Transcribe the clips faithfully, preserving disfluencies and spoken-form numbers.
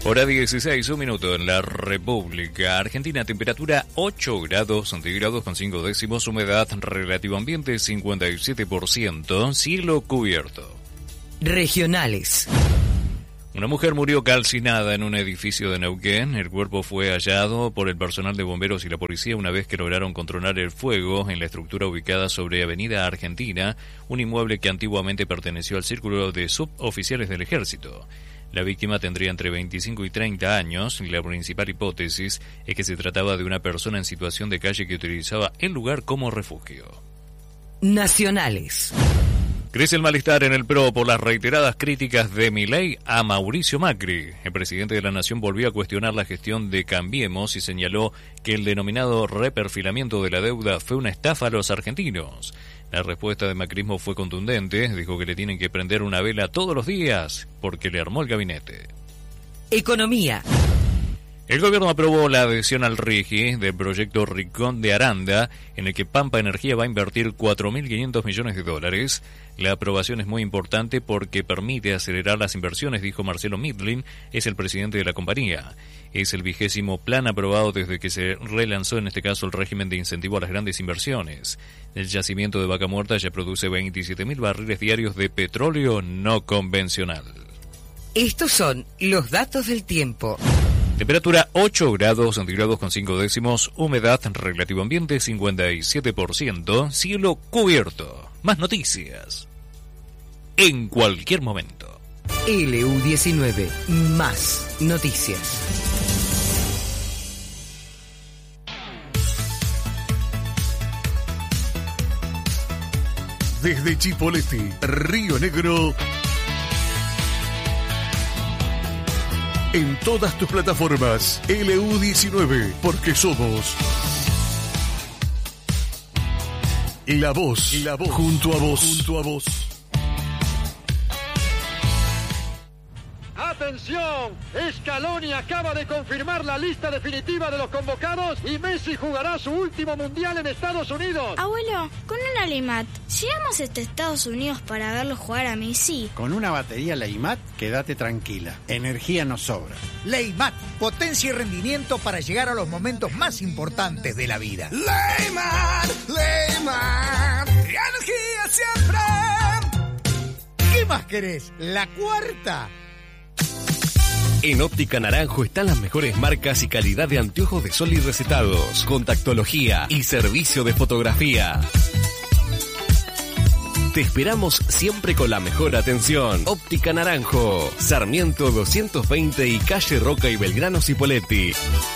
Hora dieciséis, un minuto en la República Argentina, temperatura ocho grados centígrados con cinco décimos, humedad relativo ambiente cincuenta y siete por ciento, cielo cubierto. Regionales. Una mujer murió calcinada en un edificio de Neuquén. El cuerpo fue hallado por el personal de bomberos y la policía una vez que lograron controlar el fuego en la estructura ubicada sobre Avenida Argentina, un inmueble que antiguamente perteneció al círculo de suboficiales del ejército. La víctima tendría entre veinticinco y treinta años y la principal hipótesis es que se trataba de una persona en situación de calle que utilizaba el lugar como refugio. Nacionales. Crece el malestar en el P R O por las reiteradas críticas de Milei a Mauricio Macri. El presidente de la Nación volvió a cuestionar la gestión de Cambiemos y señaló que el denominado reperfilamiento de la deuda fue una estafa a los argentinos. La respuesta de macrismo fue contundente, dijo que le tienen que prender una vela todos los días porque le armó el gabinete. Economía. El gobierno aprobó la adhesión al RIGI del proyecto Rincón de Aranda, en el que Pampa Energía va a invertir cuatro mil quinientos millones de dólares. La aprobación es muy importante porque permite acelerar las inversiones, dijo Marcelo Midlin, es el presidente de la compañía. Es el vigésimo plan aprobado desde que se relanzó en este caso el régimen de incentivo a las grandes inversiones. El yacimiento de Vaca Muerta ya produce veintisiete mil barriles diarios de petróleo no convencional. Estos son los datos del tiempo. Temperatura ocho grados centígrados con cinco décimos, humedad relativo ambiente cincuenta y siete por ciento, cielo cubierto. Más noticias en cualquier momento. L U diecinueve, más noticias. Desde Chipoleti, Río Negro, en todas tus plataformas, L U diecinueve, porque somos la voz, la voz, junto a vos, junto a vos. ¡Atención! Scaloni acaba de confirmar la lista definitiva de los convocados y Messi jugará su último mundial en Estados Unidos. Abuelo, con una Leimat, ¿llegamos hasta Estados Unidos para verlo jugar a Messi? Con una batería Leimat, quédate tranquila. Energía nos sobra. Leimat, potencia y rendimiento para llegar a los momentos más importantes de la vida. Leimat, Leimat, energía siempre. ¿Qué más querés? ¿La cuarta? En Óptica Naranjo están las mejores marcas y calidad de anteojos de sol y recetados, contactología y servicio de fotografía. Te esperamos siempre con la mejor atención. Óptica Naranjo, Sarmiento doscientos veinte y calle Roca y Belgrano Cipolletti.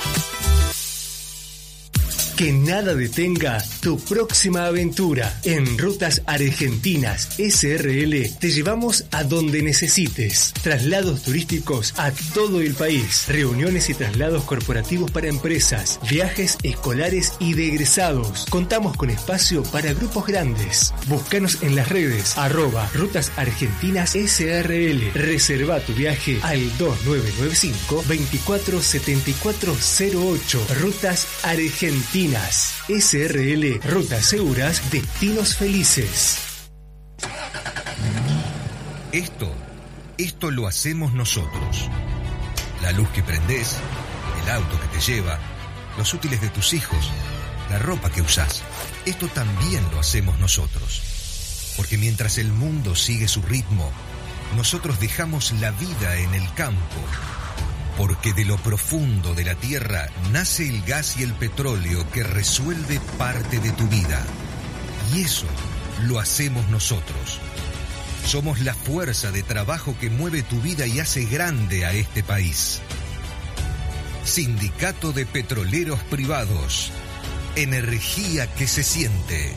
Que nada detenga tu próxima aventura. En Rutas Argentinas S R L te llevamos a donde necesites. Traslados turísticos a todo el país. Reuniones y traslados corporativos para empresas. Viajes escolares y de egresados. Contamos con espacio para grupos grandes. Búscanos en las redes. Arroba Rutas Argentinas S R L. Reserva tu viaje al dos nueve nueve cinco, veinticuatro setenta y cuatro cero ocho. Rutas Argentinas S R L, rutas seguras, destinos felices. Esto, esto lo hacemos nosotros. La luz que prendés, el auto que te lleva, los útiles de tus hijos, la ropa que usás. Esto también lo hacemos nosotros. Porque mientras el mundo sigue su ritmo, nosotros dejamos la vida en el campo. Porque de lo profundo de la tierra nace el gas y el petróleo que resuelve parte de tu vida. Y eso lo hacemos nosotros. Somos la fuerza de trabajo que mueve tu vida y hace grande a este país. Sindicato de Petroleros Privados. Energía que se siente.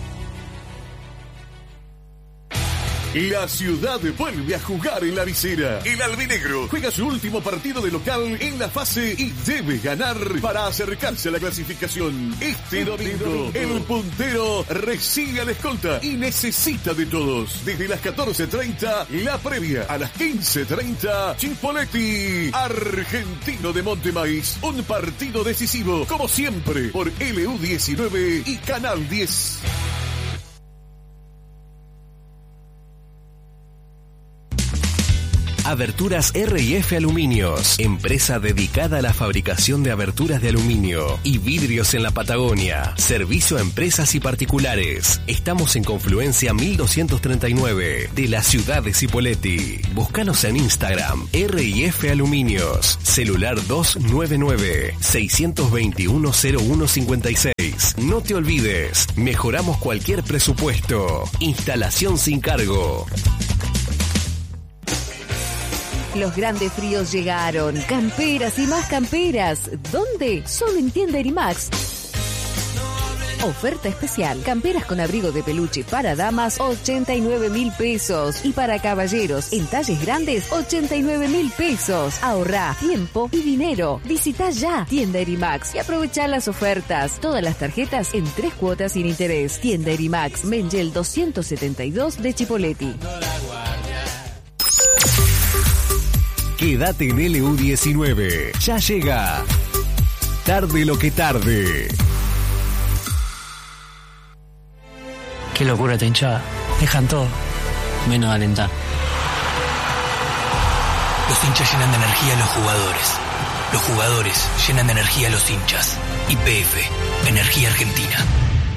La ciudad vuelve a jugar en la visera. El albinegro juega su último partido de local en la fase y debe ganar para acercarse a la clasificación. Este domingo, el puntero recibe a la escolta y necesita de todos. Desde las catorce treinta, la previa. A las quince treinta, Chipolletti, Argentino de Montemaíz. Un partido decisivo, como siempre, por L U diecinueve y Canal diez. Aberturas R y F Aluminios, empresa dedicada a la fabricación de aberturas de aluminio y vidrios en la Patagonia. Servicio a empresas y particulares. Estamos en Confluencia mil doscientos treinta y nueve de la ciudad de Cipolletti. Búscanos en Instagram, R y F Aluminios. Celular dos nueve nueve, seis dos uno, cero uno cinco seis. No te olvides, mejoramos cualquier presupuesto. Instalación sin cargo. Los grandes fríos llegaron. Camperas y más camperas. ¿Dónde? Solo en Tienda Erimax. Oferta especial. Camperas con abrigo de peluche para damas, ochenta y nueve mil pesos. Y para caballeros, en talles grandes, ochenta y nueve mil pesos. Ahorrá tiempo y dinero. Visita ya Tienda Erimax y aprovecha las ofertas. Todas las tarjetas en tres cuotas sin interés. Tienda Erimax, Mengel doscientos setenta y dos de Chipolletti. Quédate en L U diecinueve. Ya llega. Tarde lo que tarde. Qué locura esta hinchada. Dejan todo, menos alentar. Los hinchas llenan de energía a los jugadores. Los jugadores llenan de energía a los hinchas. Y P F, Energía Argentina.